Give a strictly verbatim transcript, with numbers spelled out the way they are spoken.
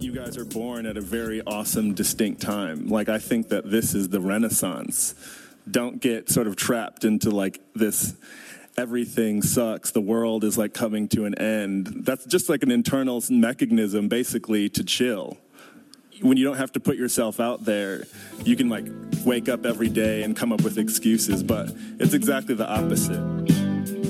you guys are born at a very awesome, distinct time. Like, I think that this is the Renaissance. Don't get sort of trapped into, like, this everything sucks, the world is, like, coming to an end. That's just, like, an internal mechanism, basically, to chill. When you don't have to put yourself out there, you can, like, wake up every day and come up with excuses, but it's exactly the opposite.